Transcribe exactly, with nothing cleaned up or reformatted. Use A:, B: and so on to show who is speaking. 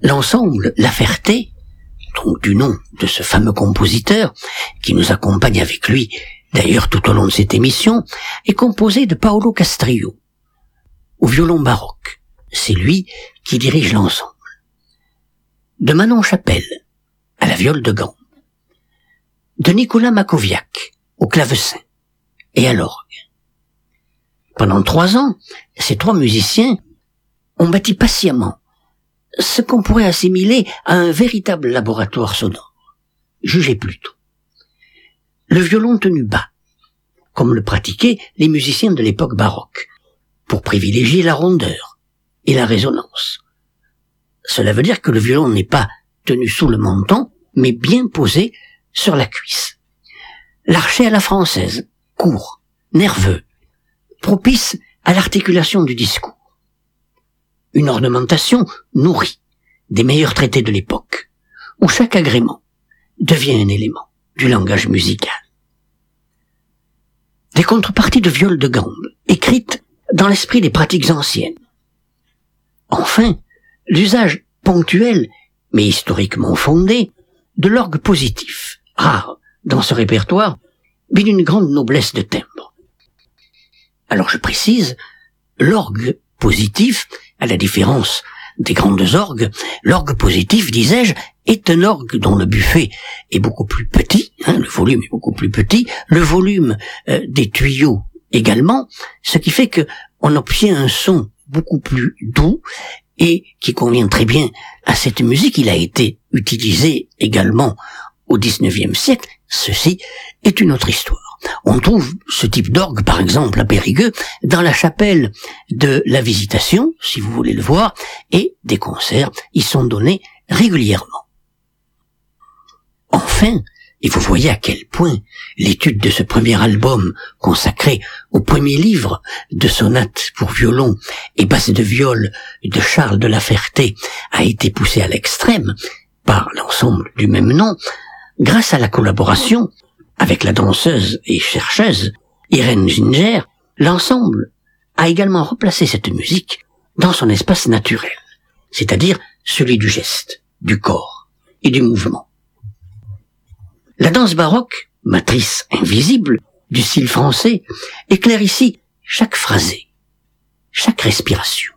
A: L'ensemble La Ferté, donc du nom de ce fameux compositeur, qui nous accompagne avec lui d'ailleurs tout au long de cette émission, est composé de Paolo Castrillo, au violon baroque. C'est lui qui dirige l'ensemble. De Manon Chapelle, à la viole de gambe. De Nicolas Makoviak, au clavecin et à l'orgue. Pendant trois ans, ces trois musiciens ont bâti patiemment ce qu'on pourrait assimiler à un véritable laboratoire sonore. Jugez plutôt. Le violon tenu bas, comme le pratiquaient les musiciens de l'époque baroque, pour privilégier la rondeur et la résonance. Cela veut dire que le violon n'est pas tenu sous le menton, mais bien posé sur la cuisse. L'archet à la française, court, nerveux, propice à l'articulation du discours. Une ornementation nourrie des meilleurs traités de l'époque, où chaque agrément devient un élément du langage musical. Des contreparties de viole de gambe, écrites dans l'esprit des pratiques anciennes. Enfin, l'usage ponctuel, mais historiquement fondé, de l'orgue positif, rare dans ce répertoire, mais d'une grande noblesse de timbre. Alors je précise, l'orgue positif, à la différence des grandes orgues, l'orgue positif, disais-je, est un orgue dont le buffet est beaucoup plus petit, hein, le volume est beaucoup plus petit, le volume euh, des tuyaux également, ce qui fait que on obtient un son beaucoup plus doux et qui convient très bien à cette musique. Il a été utilisé également au dix-neuvième siècle. Ceci est une autre histoire. On trouve ce type d'orgue, par exemple, à Périgueux, dans la chapelle de la Visitation, si vous voulez le voir, et des concerts y sont donnés régulièrement. Enfin, et vous voyez à quel point l'étude de ce premier album consacré au premier livre de sonates pour violon et basse de viol de Charles de La Ferté a été poussée à l'extrême par l'ensemble du même nom, grâce à la collaboration avec la danseuse et chercheuse Irène Ginger, l'ensemble a également replacé cette musique dans son espace naturel, c'est-à-dire celui du geste, du corps et du mouvement. La danse baroque, matrice invisible du style français, éclaire ici chaque phrasé, chaque respiration.